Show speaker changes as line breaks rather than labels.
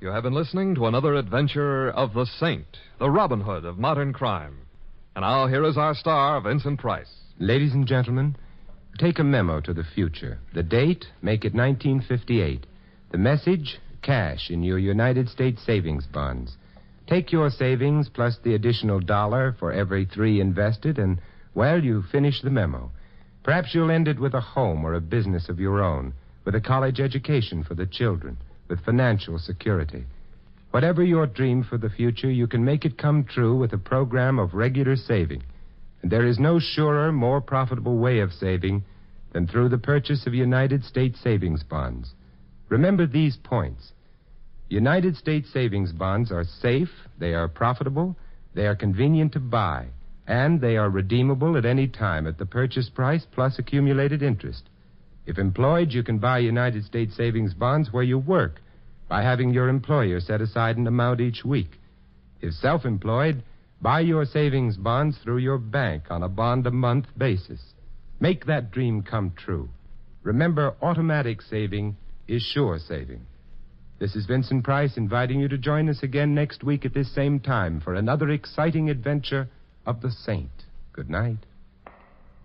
You have been listening to another adventure of the Saint, the Robin Hood of modern crime. And now here is our star, Vincent Price.
Ladies and gentlemen, take a memo to the future. The date, make it 1958. The message, cash in your United States savings bonds. Take your savings plus the additional $1 for every 3 invested, and, well, you finish the memo. Perhaps you'll end it with a home or a business of your own, with a college education for the children, with financial security. Whatever your dream for the future, you can make it come true with a program of regular saving. And there is no surer, more profitable way of saving than through the purchase of United States savings bonds. Remember these points. United States savings bonds are safe, they are profitable, they are convenient to buy, and they are redeemable at any time at the purchase price plus accumulated interest. If employed, you can buy United States savings bonds where you work by having your employer set aside an amount each week. If self-employed, buy your savings bonds through your bank on a bond-a-month basis. Make that dream come true. Remember, automatic saving is sure saving. This is Vincent Price inviting you to join us again next week at this same time for another exciting adventure of the Saint. Good night.